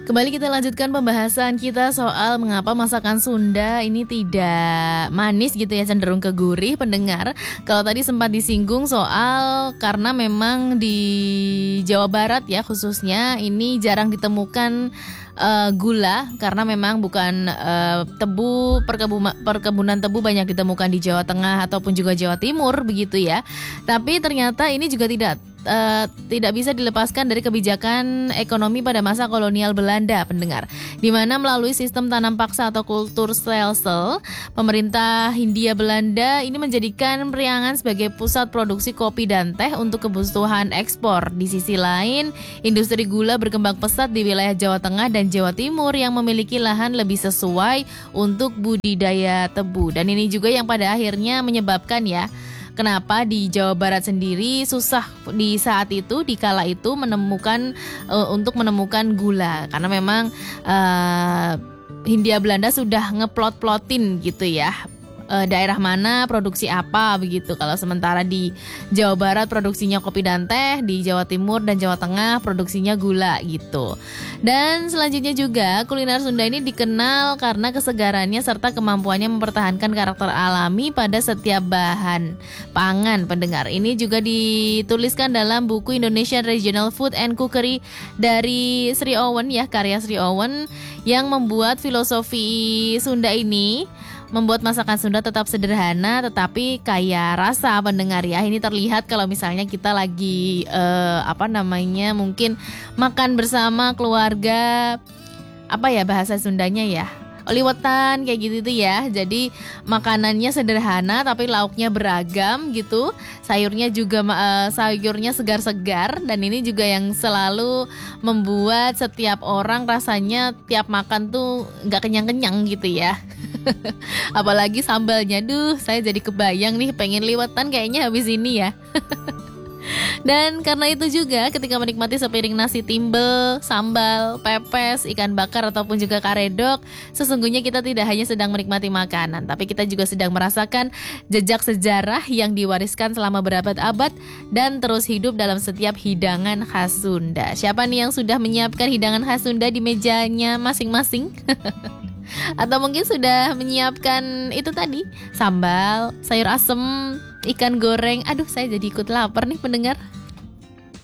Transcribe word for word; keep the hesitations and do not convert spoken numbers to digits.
Kembali kita lanjutkan pembahasan kita soal mengapa masakan Sunda ini tidak manis gitu ya, cenderung ke gurih pendengar. Kalau tadi sempat disinggung soal karena memang di Jawa Barat ya khususnya ini jarang ditemukan uh, gula karena memang bukan uh, tebu perkebunan, perkebunan tebu banyak ditemukan di Jawa Tengah ataupun juga Jawa Timur begitu ya. Tapi ternyata ini juga tidak Uh, tidak bisa dilepaskan dari kebijakan ekonomi pada masa kolonial Belanda pendengar, di mana melalui sistem tanam paksa atau kultur stelsel, pemerintah Hindia Belanda ini menjadikan Priangan sebagai pusat produksi kopi dan teh untuk kebutuhan ekspor. Di sisi lain, industri gula berkembang pesat di wilayah Jawa Tengah dan Jawa Timur yang memiliki lahan lebih sesuai untuk budidaya tebu. Dan ini juga yang pada akhirnya menyebabkan ya kenapa di Jawa Barat sendiri susah di saat itu, di kala itu menemukan uh, untuk menemukan gula karena memang uh, Hindia Belanda sudah ngeplot-plotin gitu ya. Uh, daerah mana produksi apa begitu. Kalau sementara di Jawa Barat produksinya kopi dan teh, di Jawa Timur dan Jawa Tengah produksinya gula gitu. Dan selanjutnya juga kuliner Sunda ini dikenal karena kesegarannya serta kemampuannya mempertahankan karakter alami pada setiap bahan pangan pendengar. Ini juga dituliskan dalam buku Indonesian Regional Food and Cookery dari Sri Owen ya, karya Sri Owen yang membuat filosofi Sunda ini membuat masakan Sunda tetap sederhana tetapi kaya rasa pendengar ya. Ini terlihat kalau misalnya kita lagi uh, apa namanya mungkin makan bersama keluarga, apa ya bahasa Sundanya ya, liwetan kayak gitu tuh ya. Jadi makanannya sederhana tapi lauknya beragam gitu. Sayurnya juga uh, sayurnya segar-segar dan ini juga yang selalu membuat setiap orang rasanya tiap makan tuh nggak kenyang-kenyang gitu ya. Apalagi sambalnya, duh saya jadi kebayang nih pengen liwetan kayaknya habis ini ya. Dan karena itu juga ketika menikmati sepiring nasi timbel, sambal, pepes, ikan bakar ataupun juga karedok, sesungguhnya kita tidak hanya sedang menikmati makanan, tapi kita juga sedang merasakan jejak sejarah yang diwariskan selama berabad-abad dan terus hidup dalam setiap hidangan khas Sunda. Siapa nih yang sudah menyiapkan hidangan khas Sunda di mejanya masing-masing? Atau mungkin sudah menyiapkan itu tadi, sambal, sayur asem, ikan goreng. Aduh saya jadi ikut lapar nih pendengar.